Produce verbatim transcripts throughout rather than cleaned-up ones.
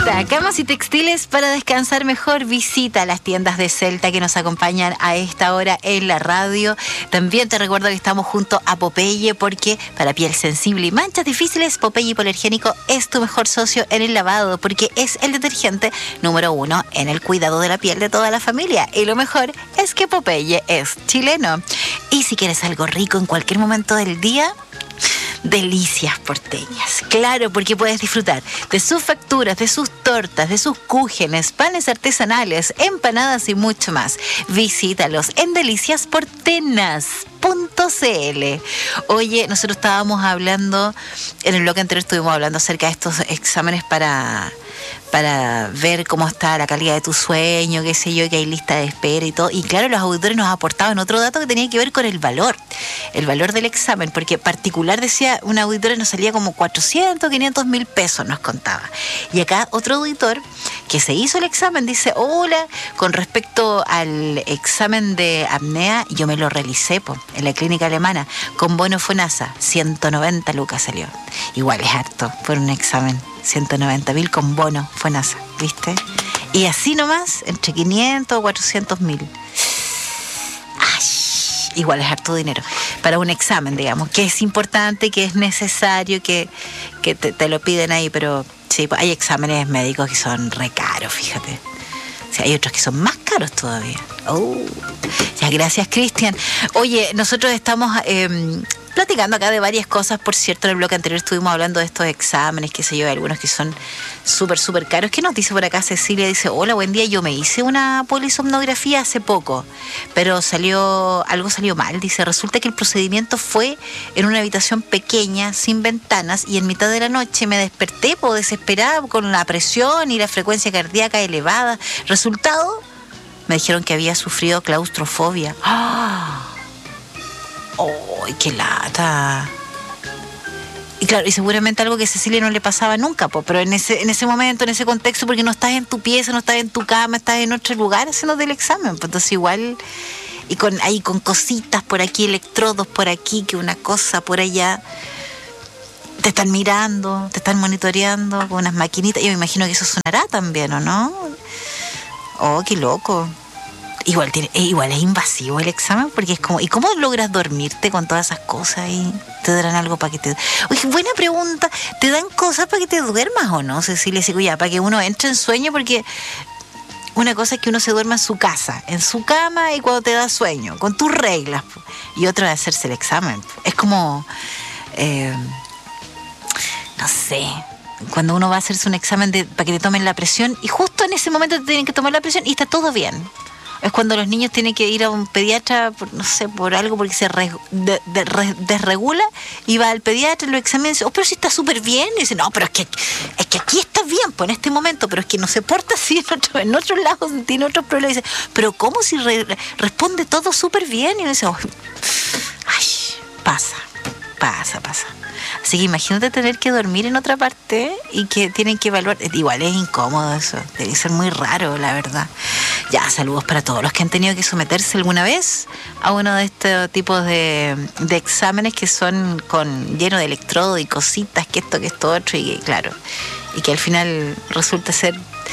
Celta, camas y textiles para descansar mejor. Visita las tiendas de Celta que nos acompañan a esta hora en la radio. También te recuerdo que estamos junto a Popeye, porque para piel sensible y manchas difíciles, Popeye Hipoalergénico es tu mejor socio en el lavado, porque es el detergente número uno en el cuidado de la piel de toda la familia. Y lo mejor es que Popeye es chileno. Y si quieres algo rico en cualquier momento del día, Delicias Porteñas. Claro, porque puedes disfrutar de sus facturas, de sus tortas, de sus cúgenes, panes artesanales, empanadas y mucho más. Visítalos en delicias porteñas punto c l. Oye, nosotros estábamos hablando, en el bloque anterior estuvimos hablando acerca de estos exámenes para, para ver cómo está la calidad de tu sueño, qué sé yo, que hay lista de espera y todo. Y claro, los auditores nos aportaban otro dato que tenía que ver con el valor, el valor del examen, porque particular, decía un auditor, nos salía como cuatrocientos, quinientos mil pesos, nos contaba. Y acá otro auditor que se hizo el examen dice: hola, con respecto al examen de apnea, yo me lo realicé po, en la clínica alemana, con bono FONASA, ciento noventa lucas salió. Igual es harto por un examen, ciento noventa mil con bono FONASA, ¿viste? Y así nomás, entre quinientos o cuatrocientos mil. Igual es harto dinero para un examen, digamos, que es importante, que es necesario, que, que te, te lo piden ahí, pero sí, hay exámenes médicos que son re caros, fíjate. O sea, hay otros que son más caros todavía. Oh, ya, gracias, Cristian. Oye, nosotros estamos eh, platicando acá de varias cosas. Por cierto, en el bloque anterior estuvimos hablando de estos exámenes, qué sé yo, algunos que son súper, súper caros. ¿Qué nos dice por acá Cecilia? Dice: hola, buen día, yo me hice una polisomnografía hace poco, pero salió, algo salió mal. Dice: resulta que el procedimiento fue en una habitación pequeña, sin ventanas, y en mitad de la noche me desperté por desesperada, con la presión y la frecuencia cardíaca elevada. Resultado, me dijeron que había sufrido claustrofobia. ¡Ah! ¡Ay, qué lata! Y claro, y seguramente algo que a Cecilia no le pasaba nunca, po, pero en ese, en ese momento, en ese contexto, porque no estás en tu pieza, no estás en tu cama, estás en otro lugar haciéndote el examen, pues entonces igual, y con ahí con cositas por aquí, electrodos por aquí, que una cosa por allá, te están mirando, te están monitoreando con unas maquinitas. Yo me imagino que eso sonará también, ¿o no? Oh, qué loco. Igual, tiene, igual es invasivo el examen, porque es como, ¿y cómo logras dormirte con todas esas cosas? ¿Y te darán algo para que te... Oye, buena pregunta, ¿te dan cosas para que te duermas o no, Cecilia? Digo, ya, para que uno entre en sueño, porque una cosa es que uno se duerma en su casa, en su cama, y cuando te da sueño, con tus reglas, y otra es hacerse el examen. Es como, eh, no sé... cuando uno va a hacerse un examen de, para que te tomen la presión, y justo en ese momento te tienen que tomar la presión y está todo bien. Es cuando los niños tienen que ir a un pediatra, por, no sé, por algo, porque se re, de, de, re, desregula, y va al pediatra, lo examina y dice: oh, pero si está súper bien. Y dice: no, pero es que, es que aquí está bien, pues en este momento, pero es que no se porta así en, otro, en otros lados, tiene otros problemas. Y dice: pero ¿cómo si re, responde todo súper bien? Y uno dice: oh, ay, pasa, pasa, pasa. Así que imagínate tener que dormir en otra parte y que tienen que evaluar. Igual es incómodo eso, debe ser muy raro, la verdad. Ya, saludos para todos los que han tenido que someterse alguna vez a uno de estos tipos de, de exámenes que son con lleno de electrodos y cositas, que esto, que esto otro, y claro, y que al final resulta ser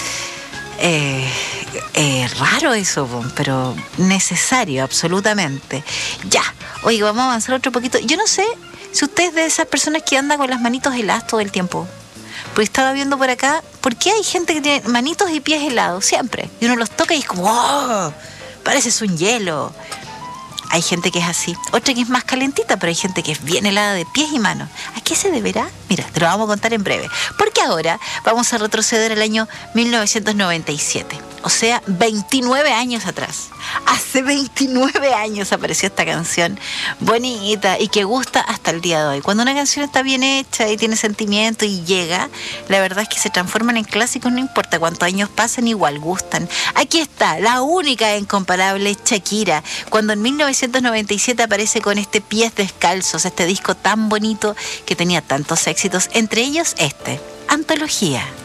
eh, eh, raro eso, pero necesario, absolutamente. Ya, oye, vamos a avanzar otro poquito. Yo no sé si usted es de esas personas que anda con las manitos heladas todo el tiempo. Porque estaba viendo por acá, ¿por qué hay gente que tiene manitos y pies helados? Siempre. Y uno los toca y es como, ¡oh! Pareces un hielo. Hay gente que es así. Otra que es más calentita, pero hay gente que es bien helada de pies y manos. ¿A qué se deberá? Mira, te lo vamos a contar en breve. Porque ahora vamos a retroceder al año mil novecientos noventa y siete. O sea, veintinueve años atrás. Hace veintinueve años apareció esta canción bonita y que gusta hasta el día de hoy. Cuando una canción está bien hecha y tiene sentimiento y llega, la verdad es que se transforman en clásicos, no importa cuántos años pasen, igual gustan. Aquí está, la única e incomparable Shakira, cuando en mil novecientos noventa y siete aparece con este Pies Descalzos, este disco tan bonito que tenía tantos éxitos, entre ellos este, Antología.